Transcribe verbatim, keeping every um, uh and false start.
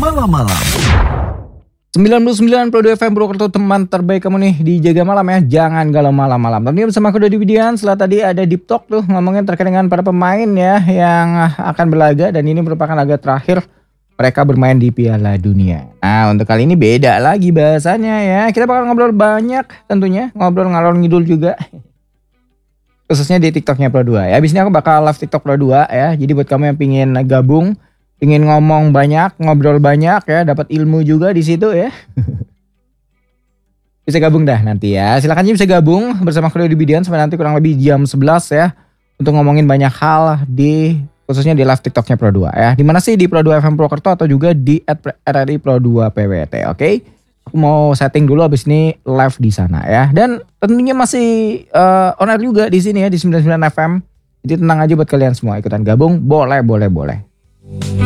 malam-malam. sembilan puluh sembilan koma dua F M Purwokerto, teman terbaik kamu nih di Jaga Malam ya. Jangan galau malam-malam. Tentunya bersama aku Dodi Widian. Setelah tadi ada Deep Talk tuh ngomongin terkait dengan para pemain ya yang akan berlaga, dan ini merupakan laga terakhir mereka bermain di Piala Dunia. Nah, untuk kali ini beda lagi bahasanya ya. Kita bakal ngobrol banyak tentunya, ngobrol ngalor ngidul juga. Khususnya di TikToknya Pro dua ya. Abis ini aku bakal live TikTok Pro dua ya. Jadi buat kamu yang pingin gabung, ingin ngomong banyak, ngobrol banyak ya, dapat ilmu juga di situ ya. Bisa gabung dah nanti ya. Silakan aja bisa gabung bersama aku Dodi Widian sampai nanti kurang lebih jam sebelas ya, untuk ngomongin banyak hal di khususnya di live TikToknya Pro dua ya. Di mana sih? Di Pro dua F M Purwokerto atau juga di at R R I Pro dua P W T, oke? Okay? Aku mau setting dulu abis ini live di sana ya. Dan tentunya masih uh, on air juga di sini ya di sembilan puluh sembilan F M. Jadi tenang aja buat kalian semua ikutan gabung, boleh boleh boleh.